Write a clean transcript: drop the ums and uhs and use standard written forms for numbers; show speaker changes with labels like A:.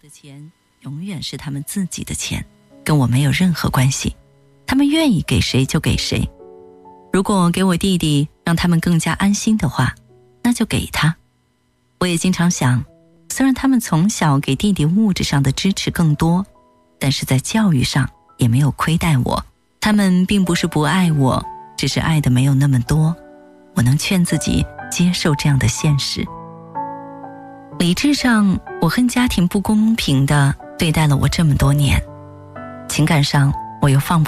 A: 的钱永远是他们自己的钱，跟我没有任何关系，他们愿意给谁就给谁。如果给我弟弟让他们更加安心的话，那就给他。我也经常想，虽然他们从小给弟弟物质上的支持更多，但是在教育上也没有亏待我。他们并不是不爱我，只是爱的没有那么多。我能劝自己接受这样的现实。理智上，我恨家庭不公平地对待了我这么多年，情感上我又放不